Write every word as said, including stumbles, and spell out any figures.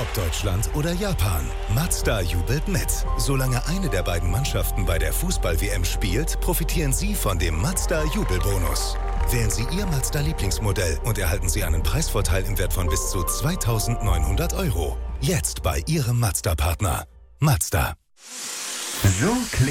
ob Deutschland oder Japan. Mazda jubelt mit. Solange eine der beiden Mannschaften bei der Fußball-W M spielt, profitieren Sie von dem Mazda-Jubelbonus. Wählen Sie Ihr Mazda-Lieblingsmodell und erhalten Sie einen Preisvorteil im Wert von bis zu zweitausendneunhundert Euro. Jetzt bei Ihrem Mazda-Partner. Mazda. So